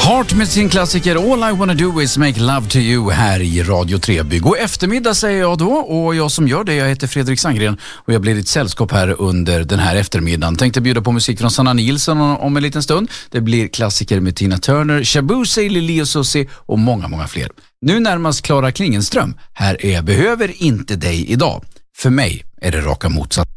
Heart med sin klassiker All I Wanna Do Is Make Love To You här i Radio Treby. God eftermiddag säger jag då, och jag som gör det, jag heter Fredrik Sandgren och jag blir ditt sällskap här under den här eftermiddagen. Tänkte bjuda på musik från Sanna Nilsson om en liten stund. Det blir klassiker med Tina Turner, Shabuzi, Lili och Susie och många fler. Nu närmast Klara Klingenström. Här är Behöver inte dig idag. För mig är det raka motsatsen.